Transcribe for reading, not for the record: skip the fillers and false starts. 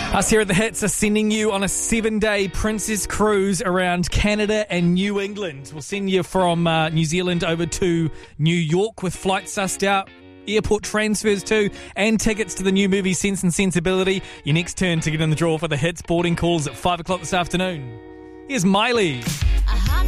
Us here at The Hits are sending you on a 7-day Princess Cruise around Canada and New England. We'll send you from New Zealand over to New York with flights sussed out, airport transfers too, and tickets to the new movie Sense and Sensibility. Your next turn to get in the draw for The Hits boarding calls at 5 o'clock this afternoon. Here's Miley.